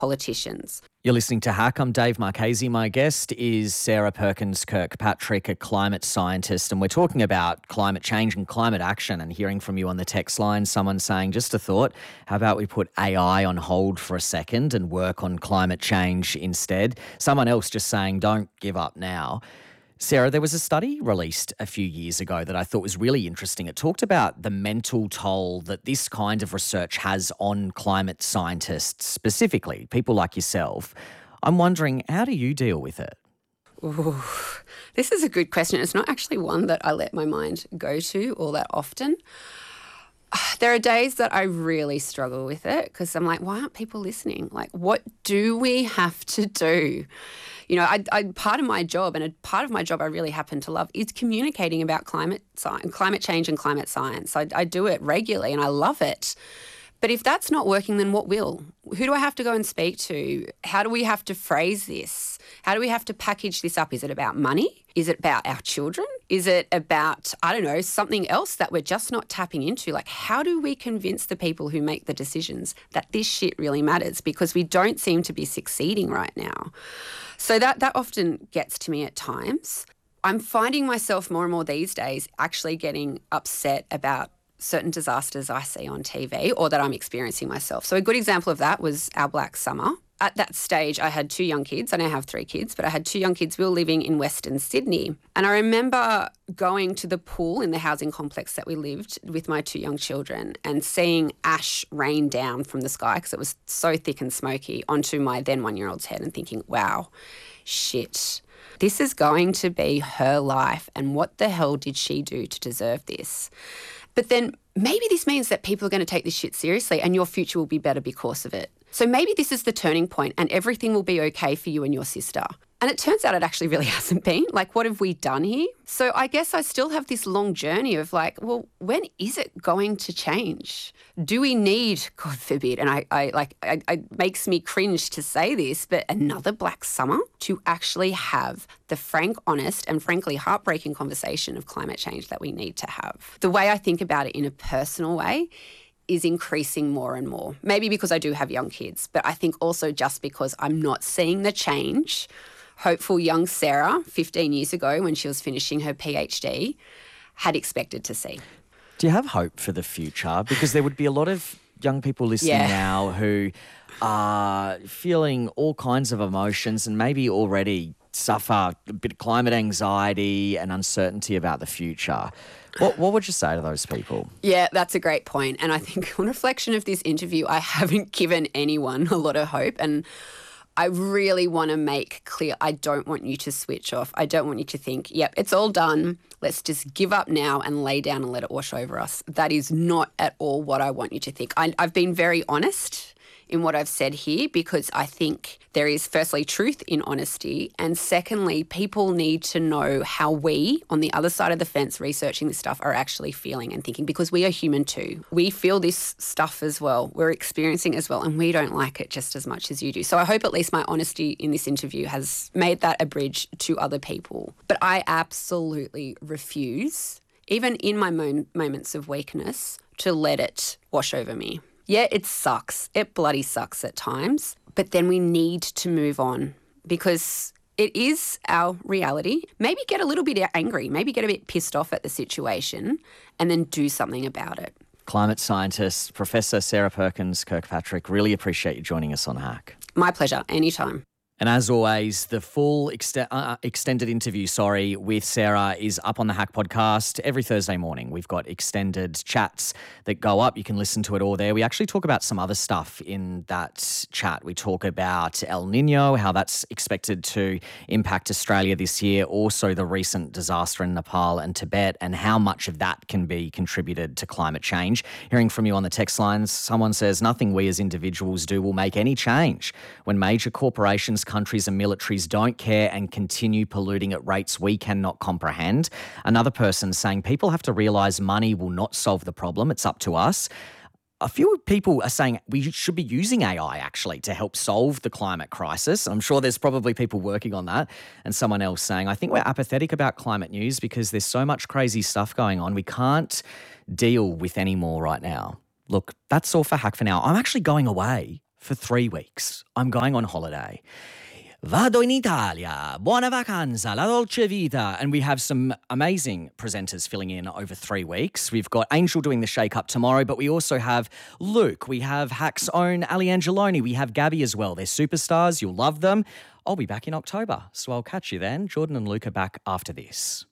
politicians. You're listening to Hack. I'm Dave Marchese. My guest is Sarah Perkins Kirkpatrick, a climate scientist, and we're talking about climate change and climate action, and hearing from you on the text line, someone saying, just a thought, how about we put AI on hold for a second and work on climate change instead? Someone else just saying, don't give up now. Sarah, there was a study released a few years ago that I thought was really interesting. It talked about the mental toll that this kind of research has on climate scientists, specifically people like yourself. I'm wondering, how do you deal with it? Ooh, this is a good question. It's not actually one that I let my mind go to all that often. There are days that I really struggle with it because I'm like, why aren't people listening? Like, what do we have to do? You know, part of my job, and a part of my job I really happen to love, is communicating about climate change and climate science. I do it regularly and I love it. But if that's not working, then what will? Who do I have to go and speak to? How do we have to phrase this? How do we have to package this up? Is it about money? Is it about our children? Is it about, I don't know, something else that we're just not tapping into? Like, how do we convince the people who make the decisions that this shit really matters? Because we don't seem to be succeeding right now. So that often gets to me at times. I'm finding myself more and more these days actually getting upset about certain disasters I see on TV or that I'm experiencing myself. So a good example of that was our Black Summer. At that stage, I had 2 young kids. I now have 3 kids, but I had 2 young kids. We were living in Western Sydney. And I remember going to the pool in the housing complex that we lived with my 2 young children and seeing ash rain down from the sky because it was so thick and smoky onto my then 1-year-old's head and thinking, wow, shit, this is going to be her life. And what the hell did she do to deserve this? But then maybe this means that people are going to take this shit seriously and your future will be better because of it. So maybe this is the turning point and everything will be okay for you and your sister. And it turns out it actually really hasn't been. Like, what have we done here? So I guess I still have this long journey of like, well, when is it going to change? Do we need, God forbid, and it makes me cringe to say this, but another Black Summer to actually have the frank, honest, and frankly heartbreaking conversation of climate change that we need to have. The way I think about it in a personal way is increasing more and more. Maybe because I do have young kids, but I think also just because I'm not seeing the change hopeful young Sarah 15 years ago when she was finishing her PhD had expected to see. Do you have hope for the future? Because there would be a lot of young people listening now who are feeling all kinds of emotions and maybe already suffer a bit of climate anxiety and uncertainty about the future. What would you say to those people? Yeah, that's a great point. And I think on reflection of this interview, I haven't given anyone a lot of hope. And I really want to make clear, I don't want you to switch off. I don't want you to think, yep, it's all done. Let's just give up now and lay down and let it wash over us. That is not at all what I want you to think. I've been very honest in what I've said here because I think there is firstly truth in honesty and secondly people need to know how we on the other side of the fence researching this stuff are actually feeling and thinking because we are human too. We feel this stuff as well. We're experiencing it as well and we don't like it just as much as you do. So I hope at least my honesty in this interview has made that a bridge to other people. But I absolutely refuse, even in my moments of weakness, to let it wash over me. Yeah, it sucks. It bloody sucks at times. But then we need to move on because it is our reality. Maybe get a little bit angry, maybe get a bit pissed off at the situation and then do something about it. Climate scientist, Professor Sarah Perkins Kirkpatrick, really appreciate you joining us on Hack. My pleasure, anytime. And as always, the full extended interview, with Sarah is up on the Hack podcast every Thursday morning. We've got extended chats that go up. You can listen to it all there. We actually talk about some other stuff in that chat. We talk about El Nino, how that's expected to impact Australia this year, also the recent disaster in Nepal and Tibet, and how much of that can be contributed to climate change. Hearing from you on the text lines, someone says, nothing we as individuals do will make any change. When major corporations, countries and militaries don't care and continue polluting at rates we cannot comprehend. Another person saying people have to realise money will not solve the problem. It's up to us. A few people are saying we should be using AI actually to help solve the climate crisis. I'm sure there's probably people working on that. And someone else saying, I think we're apathetic about climate news because there's so much crazy stuff going on. We can't deal with any more right now. Look, that's all for Hack for now. I'm actually going away for 3 weeks. I'm going on holiday. Vado in Italia, buona vacanza, la dolce vita. And we have some amazing presenters filling in over 3 weeks. We've got Angel doing the Shake Up tomorrow, but we also have Luke. We have Hack's own Ali Angeloni. We have Gabby as well. They're superstars. You'll love them. I'll be back in October, so I'll catch you then. Jordan and Luke are back after this.